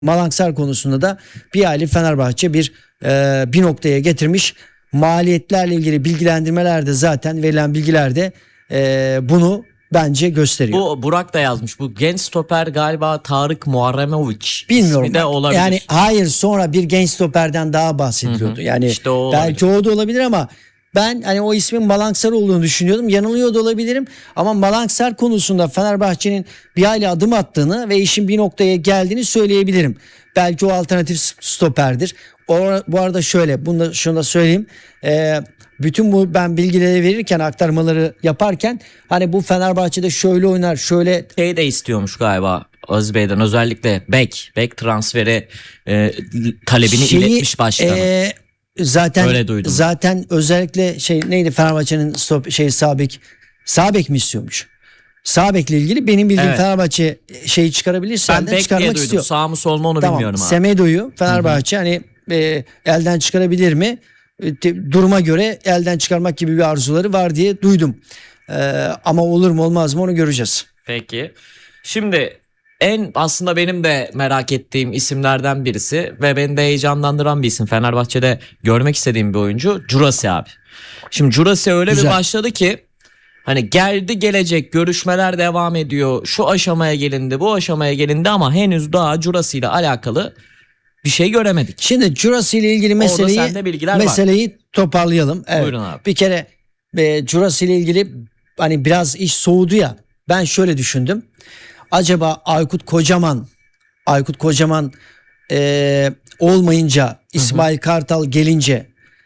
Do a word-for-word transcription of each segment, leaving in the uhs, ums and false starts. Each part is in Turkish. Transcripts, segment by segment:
Malanksar konusunda da bir aylık Fenerbahçe bir e, bir noktaya getirmiş. Maliyetlerle ilgili bilgilendirmeler de zaten verilen bilgiler de e, bunu bence gösteriyor. Bu Burak da yazmış. Bu genç stoper galiba Tarık Muharremovic. Bilmiyorum. İsmi de olabilir. Yani hayır, sonra bir genç stoperden daha bahsediliyordu. Hı hı. Yani İşte o belki o da olabilir ama ben hani o ismin Malanksar olduğunu düşünüyordum. Yanılıyor da olabilirim. Ama Malanksar konusunda Fenerbahçe'nin bir hayli adım attığını ve işin bir noktaya geldiğini söyleyebilirim. Belki o alternatif stoperdir. O, bu arada şöyle, bunu da, şunu da söyleyeyim. Ee, bütün bu ben bilgileri verirken, aktarmaları yaparken hani bu Fenerbahçe'de şöyle oynar, şöyle şey de istiyormuş galiba Aziz Bey'den, özellikle bek bek transferi e, talebini şeyi, iletmiş başkanı. E, zaten öyle duydum. Zaten özellikle şey neydi, Fenerbahçe'nin stop şey Sabek Sabek mi istiyormuş? Sabek'le ilgili benim bildiğim, evet. Fenerbahçe şeyi çıkarabilirse ben elden çıkarmak istiyor. Sağ mı sol mu onu tamam, bilmiyorum abi. Semedo'yu Fenerbahçe Hı-hı. hani e, elden çıkarabilir mi? E, duruma göre elden çıkarmak gibi bir arzuları var diye duydum. E, ama olur mu olmaz mı onu göreceğiz. Peki. Şimdi en aslında benim de merak ettiğim isimlerden birisi ve beni de heyecanlandıran bir isim. Fenerbahçe'de görmek istediğim bir oyuncu Curasi abi. Şimdi Curasi öyle Güzel. bir başladı ki hani geldi gelecek, görüşmeler devam ediyor. Şu aşamaya gelindi, bu aşamaya gelindi ama henüz daha Curasi ile alakalı bir şey göremedik. Şimdi Curasi ile ilgili meseleyi meseleyi var. toparlayalım. Evet. Buyurun abi. Bir kere e, Curasi ile ilgili hani biraz iş soğudu ya. Ben şöyle düşündüm. Acaba Aykut Kocaman Aykut Kocaman e, olmayınca, İsmail hı hı. Kartal gelince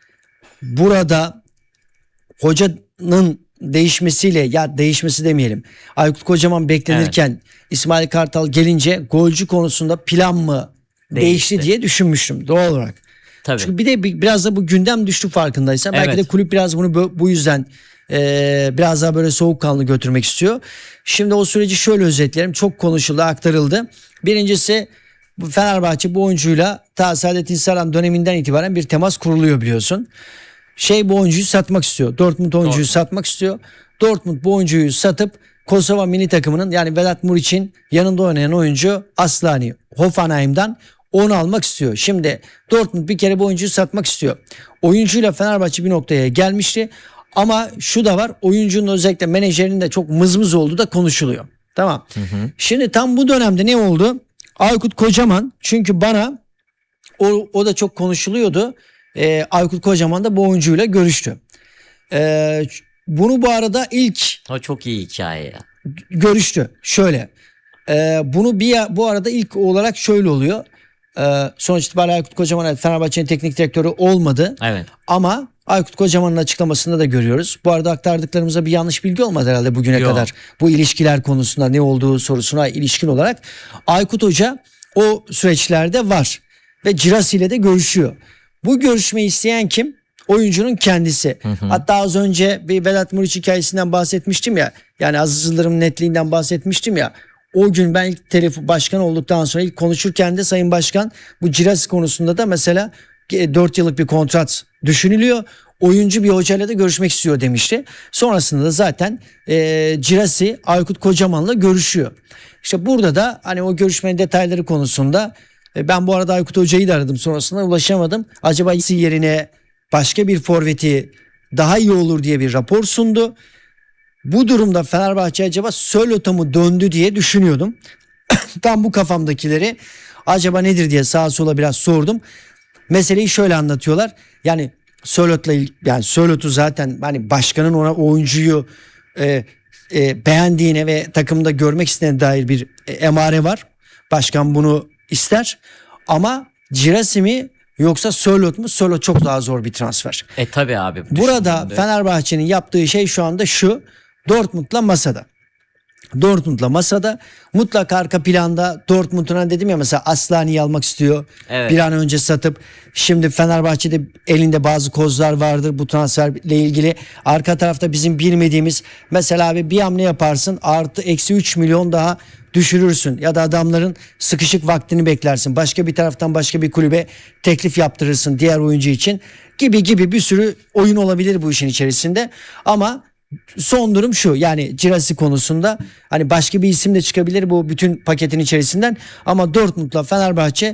burada hocanın değişmesiyle, ya değişmesi demeyelim, Aykut Kocaman beklenirken evet. İsmail Kartal gelince golcü konusunda plan mı değişti, değişti diye düşünmüştüm doğal olarak. Tabii. Çünkü bir de biraz da bu gündem düştü farkındaysan. Evet. Belki de kulüp biraz bunu bu yüzden e, biraz daha böyle soğukkanlı götürmek istiyor. Şimdi o süreci şöyle özetleyelim. Çok konuşuldu, aktarıldı. Birincisi, bu Fenerbahçe bu oyuncuyla ta Saadettin Saran döneminden itibaren bir temas kuruluyor biliyorsun. Şey bu oyuncuyu satmak istiyor. Dortmund oyuncuyu Dortmund. satmak istiyor. Dortmund bu oyuncuyu satıp Kosova milli takımının, yani Vedat Muriç'in yanında oynayan oyuncu Aslani Hoffenheim'dan onu almak istiyor. Şimdi Dortmund bir kere bu oyuncuyu satmak istiyor. Oyuncuyla Fenerbahçe bir noktaya gelmişti. Ama şu da var, oyuncunun özellikle menajerinin de çok mızmız olduğu da konuşuluyor. Tamam. Hı hı. Şimdi tam bu dönemde ne oldu? Aykut Kocaman, çünkü bana o, o da çok konuşuluyordu. Ee, Aykut Kocaman da bu oyuncuyla görüştü. Ee, bunu bu arada ilk... O çok iyi hikaye ya. Görüştü. Şöyle. E, bunu bir bu arada ilk olarak şöyle oluyor. E, sonuç itibariyle Aykut Kocaman Fenerbahçe'nin teknik direktörü olmadı. Evet. Ama Aykut Kocaman'ın açıklamasında da görüyoruz. Bu arada aktardıklarımıza bir yanlış bilgi olmadı herhalde bugüne Yok. kadar. Bu ilişkiler konusunda ne olduğu sorusuna ilişkin olarak. Aykut Hoca o süreçlerde var. Ve Cirasi ile de görüşüyor. Bu görüşmeyi isteyen kim? Oyuncunun kendisi. Hı hı. Hatta az önce bir Vedat Muriç hikayesinden bahsetmiştim ya. Yani Aziz Yıldırım'ın netliğinden bahsetmiştim ya. O gün ben ilk telefon başkan olduktan sonra ilk konuşurken de Sayın Başkan bu Cirasi konusunda da mesela dört yıllık bir kontrat düşünülüyor. Oyuncu bir hocayla da görüşmek istiyor demişti. Sonrasında da zaten e, Cirasi Aykut Kocaman'la görüşüyor. İşte burada da hani o görüşmenin detayları konusunda e, ben bu arada Aykut Hoca'yı da aradım, sonrasında ulaşamadım. Acaba yerine başka bir forveti daha iyi olur diye bir rapor sundu. Bu durumda Fenerbahçe acaba Sörlot'a mı döndü diye düşünüyordum. Tam bu kafamdakileri acaba nedir diye sağa sola biraz sordum. Meseleyi şöyle anlatıyorlar. Yani Sörlot'la, yani Sörlot'u zaten hani başkanın ona oyuncuyu e, e, beğendiğine ve takımda görmek istediğine dair bir e, emare var. Başkan bunu ister. Ama Cirasi mi yoksa Sörlot mu? Sörlot çok daha zor bir transfer. E tabii abi. Burada Fenerbahçe'nin yaptığı şey şu anda şu. Dortmund'la masada. Dortmund'la masada. Mutlaka arka planda Dortmund'un, dedim ya mesela, Aslani'yi almak istiyor. Evet. Bir an önce satıp, şimdi Fenerbahçe'de elinde bazı kozlar vardır bu transferle ilgili. Arka tarafta bizim bilmediğimiz, mesela abi bir hamle yaparsın, artı eksi üç milyon daha düşürürsün. Ya da adamların sıkışık vaktini beklersin. Başka bir taraftan başka bir kulübe teklif yaptırırsın diğer oyuncu için. Gibi gibi bir sürü oyun olabilir bu işin içerisinde. Ama son durum şu, yani Girassi konusunda hani başka bir isim de çıkabilir bu bütün paketin içerisinden ama Dortmund'la Fenerbahçe